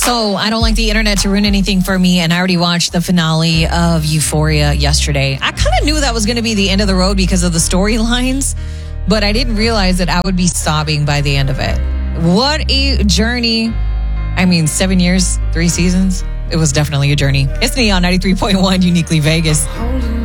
So I don't like the internet to ruin anything for me, and I already watched the finale of Euphoria yesterday. I kind of knew that was going to be the end of the road because of the storylines, but I didn't realize that I would be sobbing by the end of it. What a journey. I mean, 7 years, 3 seasons. It was definitely a journey. It's Neon 93.1, Uniquely Vegas.